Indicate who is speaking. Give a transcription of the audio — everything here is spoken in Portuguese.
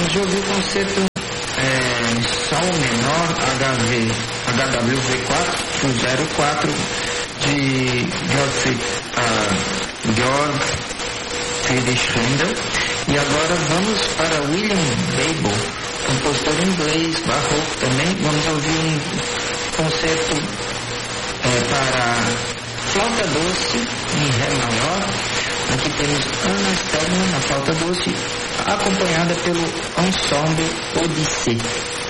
Speaker 1: Acabamos de ouvir o concerto em Sol menor HWV4 de Georg Friedrich Händel. E agora vamos para William Babel, compositor inglês, barroco também. Vamos ouvir um concerto para flauta doce em Ré maior. Aqui temos Anna Stegman na flauta doce, acompanhada pelo Ensemble Odyssée.